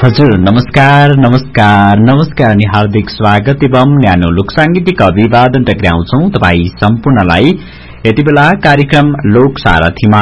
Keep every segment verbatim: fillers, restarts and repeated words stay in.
हजुर नमस्कार नमस्कार नमस्कार अनि हार्दिक स्वागत एवं न्यानो लोक सांगीतिक अभिवादन टक्राउँछौ तपाई सम्पूर्णलाई यति बेला कार्यक्रम लोक सारथीमा।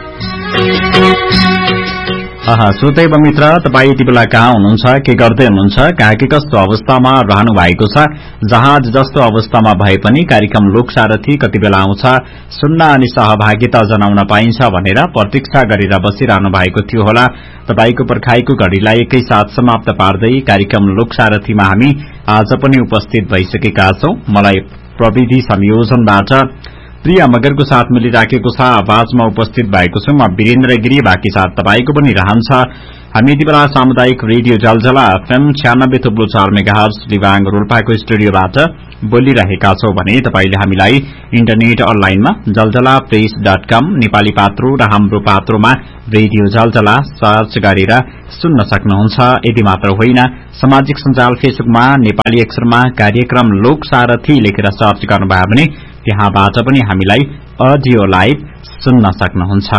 श्रोता एवं मित्र, तपाई यति बेला कहाँ हुनुहुन्छ, के गर्दै हुनुहुन्छ, कहाँ के कस्तो अवस्थामा रहनु भएको छ, जहाज जस्तो अवस्थामा भए पनि कार्यक्रम लोक सारथी कति बेला आउँछ, सुन्न अनि सहभागिता जनाउन पाइन्छ भनेर प्रतीक्षा गरेर बसिरहनु भएको थियो होला। तपाईको पर्खाइको घड़ीलाई एकै साथ समाप्त पार्दै कार्यक्रम लोक सारथीमा हामी आज पनि उपस्थित भइसकेका छौं। मलाई प्रविधि संयोजनबाट प्रिया मगरको साथ मिलिराखेको छ, आवाजमा उपस्थित भएको छु म वीरेन्द्र गिरी। बाँकी साथ तपाईको पनि रहन्छ। हामी यति बेला सामुदायिक रेडियो जलजला एफएम छ्यानब्बे थुप्रो चार मेगाहर्ज दिवाङ रोल्पाको स्टुडियोबाट बोलिरहेका छौं भने तपाईले हामीलाई इन्टरनेट अनलाइनमा जलजला प्रेस डट कम नेपाली पात्रो र हाम्रो पात्रोमा रेडियो जलजला सर्च गरेर सुन्न सक्नुहुन्छ। यति मात्र होइन, सामाजिक सञ्जाल फेसबुकमा नेपाली अक्षरमा कार्यक्रम लोक सारथी लेखेर सर्च गर्नुभयो भने त्यहाँबाट पनि हामीलाई अडियो लाइभ सुन्न सक्नुहुन्छ।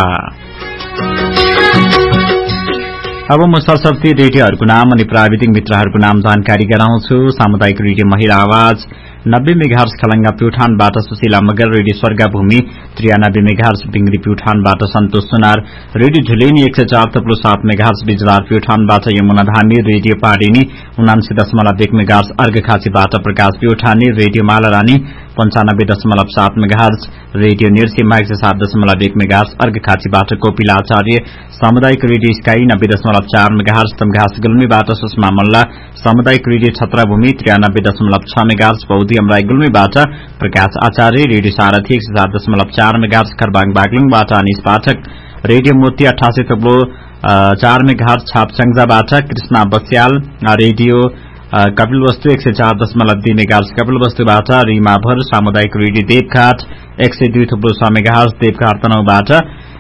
अब म सरस्वती रेडियोहरूको नाम अनि प्राविधिक मित्रहरूको नाम जानकारी गराउँछु। सामुदायिक रेडियो महिला आवाज नब्बे megahertz Khalanga प्युठानबाट Sushila Magar, radio स्वर्गभूमि त्रियानब्बे megahertz बिंगरी प्युठानबाट सन्तोष सुनार, रेडियो झुलेनी एक सय चार थप्लो सात मेगाहर्ज बिजलार प्युठानबाट यमुना धामी, रेडियो पाडिनी उनासी दशमलव एक मेगाहर्ज अर्घखाँचीबाट प्रकाश प्युठानी, रेडियो मालारानी पंचानब्बे दशमलव सात मेगाहर्ज, रेडियो निर्सीमा एक सय सात दशमलव एक मेगाहर्ज अर्घखाँचीबाट कोपिलाचार्य, सामुदायिक रेडियो स्काई नब्बे दशमलव चार मेगाहर्ज तमघास गुल्मीबाट सुषमा मल्ल, सामुदायिक रेडियो छत्रभूमि त्रियानब्बे दशमलव छ मेगाहर्ज बौद्धी अमराई गुल्मीबाट प्रकाश आचार्य, रेडियो सारथी एक सय सात दशमलव चार मेगाहर्ज खरबाङ बागलुङबाट अनिश पाठक, रेडियो मोती अठासी थप्लो चार मेगाहर्ज छापसंजाबाट कृष्णा बस्याल, रेडियो कपिलवस्तु एक सय चार दशमलव दुई मेगाहर्ज कपिलवस्तुबाट रिमा भर, सामुदायिक रेडियो देवघाट एक सय दुई थप्लो छ मेगाहर्ज देवघाट तनहुबाट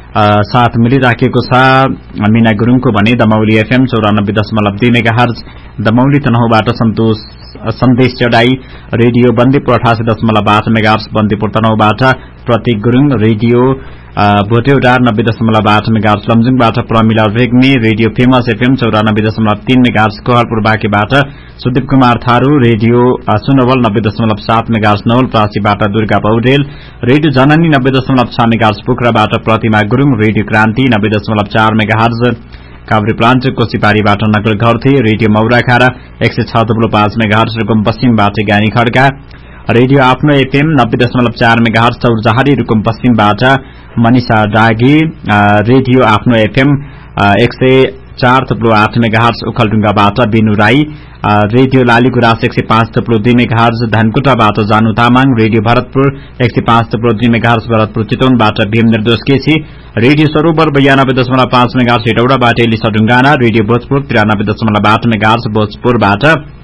साथ मिलिराखेको छ। मीना गुरूङको भने दमौली एफएम चौरानब्बे दशमलव दुई मेगाहर्ज, दमौली तनहुबाट सन्तोष सन्देश चढाई, रेडियो बन्दीपुर अठासी दशमलव आठ मेगाहर्ज बन्दीपुर तनहुबाट प्रतीक गुरूङ, रेडियो भोटेउडार नब्बे दशमलव आठ megahertz लमजुङबाट Pramila Regmi, radio famous FM चौरानब्बे दशमलव तीन मेगाहर्ज कोहलपुर बाँकेबाट सुदीप कुमार थारू, रेडियो सुनवल नब्बे दशमलव सात मेगाहर्ज नवलपरासीबाट दुर्गा पौडेल, रेडियो जननी नब्बे दशमलव छ मेगाहर्ज पोखराबाट प्रतिमा गुरूङ, रेडियो क्रान्ति नब्बे दशमलव चार मेगाहर्ज काभ्रे प्लान्ट कोशीपारीबाट नकल घरथे, रेडियो मौराखारा एक सय छ थप्लो पाँच मेगाहर्ज रुकुम पश्चिमबाट ज्ञानी खड्का, रेडियो आफ्नो एफएम नब्बे दशमलव चार मेगाहर्ज चौरजहारी रुकुम पश्चिमबाट मनिषा डागी, रेडियो आफ्नो एफएम एक सय चार थप्लो आठ मेगाहर्ज उखलढुङ्गाबाट बिनु राई, रेडियो लालीगुराँस एक सय पाँच थप्लो दुई मेगाहर्ज धनकुटाबाट जानु तामाङ, रेडियो भरतपुर एक सय पाँच थप्लो दुई मेगाहर्ज भरतपुर चितवनबाट भीम निर्दोष केसी, रेडियो सरोवर बयानब्बे दशमलव पाँच megahertz हेटौडाबाट Elisa Dhungana, radio Bhojpur त्रियानब्बे दशमलव आठ मेगाहर्ज भोजपुरबाट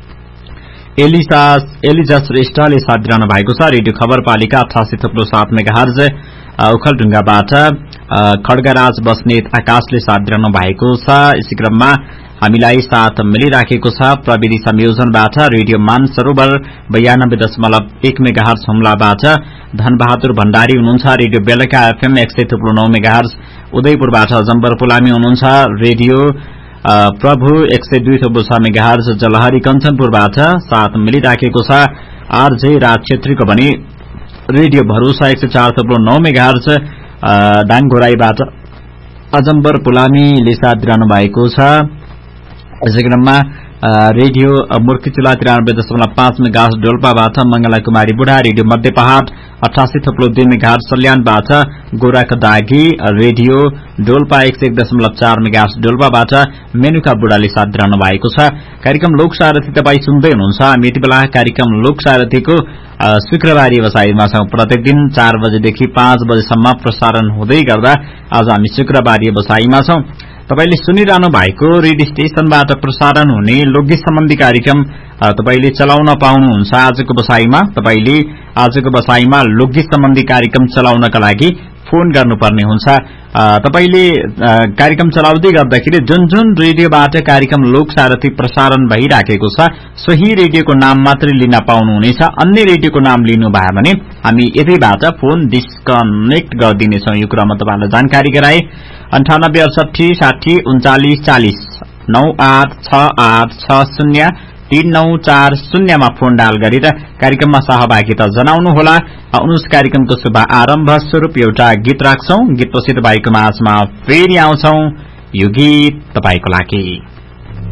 एलिसा एलिजा श्रेष्ठले साथ दिइरहनु भएको छ, रेडियो खबरपालिका अठासी थप्लो सात मेगाहर्ज उखलढुङ्गाबाट खड्गराज बस्नेत आकाशले साथ दिइरहनु भएको छ। यसै क्रममा हामीलाई साथ मिलिराखेको छ प्रविधि संयोजनबाट रेडियो मानसरोवर बयानब्बे दशमलव एक मेगाहर्ज हुम्लाबाट धनबहादुर भण्डारी हुनुहुन्छ, रेडियो बेलका एफएम एक सय थप्लो नौ मेगाहर्ज उदयपुरबाट जम्बर पुलामी हुनुहुन्छ, रेडियो प्रभु एक सय दुई थप्लो छ मेगाहर्ज जलहरी कञ्चनपुरबाट साथ मिलिराखेको छ। आरजे राज छेत्रीको भने रेडियो भरोसा एक सय चार थप्लो नौ मेगाहर्ज दाङघोराईबाट अजम्बर पुलामीले साथ दिइरहनु भएको छ। यसै क्रममा रेडियो मूर्तिचुला त्रियानब्बे दशमलव पाँच मेगाहर्ज डोल्पाबाट मंगला कुमारी बुढा, रेडियो मध्य पहाड़ अठासी थप्लो दुई मेगाहर्ज सल्यानबाट गोराख दागी, रेडियो डोल्पा एक सय एक दशमलव चार मेगाहर्ज डोल्पाबाट मेनुका बुढाले साथ दिइरहनु भएको छ। कार्यक्रम लोक सारथी तपाई सुन्दै हुनुहुन्छ। हामी यति बेला कार्यक्रम लोक सारथीको शुक्रबारी व्यवसायमा छौं। प्रत्येक दिन चार बजेदेखि पाँच बजेसम्म प्रसारण हुँदै गर्दा आज हामी शुक्रबारी व्यवसायमा छौं। तपाईले सुनिरहनु भएको रेडियो स्टेशनबाट प्रसारण हुने लोकगीत सम्बन्धी कार्यक्रम तपाईले चलाउन पाउनुहुन्छ। आजको बसाईमा तपाईले आजको बसाईमा लोकगीत सम्बन्धी कार्यक्रम चलाउनका लागि फोन गर्नुपर्ने हुन्छ। तपाईले कार्यक्रम चलाउँदै गर्दाखेरि जुन जुन रेडियोबाट कार्यक्रम लोक सारथी प्रसारण भइराखेको छ सोही रेडियोको नाम मात्रै लिन पाउनुहुनेछ। अन्य रेडियोको नाम लिनुभयो भने हामी यतैबाट फोन डिस्कनेक्ट गरिदिनेछौं। यो कुरामा तपाईलाई जानकारी गराए। अन्ठानब्बे अडसठी साठी उन्चालिस चालिस नौ आठ छ आठ छ शून्य तीन नौ चार शून्यमा फोन डायल गरेर कार्यक्रममा सहभागिता जनाउनुहोला। आउनुहोस् कार्यक्रमको शुभ आरम्भ स्वरूप एउटा गीत राख्छौं। गीतपछि तपाईको माझमा फेरि आउँछौं। यो गीत तपाईको लागि।